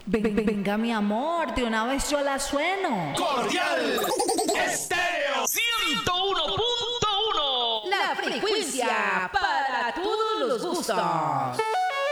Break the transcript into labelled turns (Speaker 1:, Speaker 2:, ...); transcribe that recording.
Speaker 1: Venga, mi amor, de una vez yo la sueno.
Speaker 2: Cordial Estéreo 101.1.
Speaker 3: La frecuencia para todos los gustos.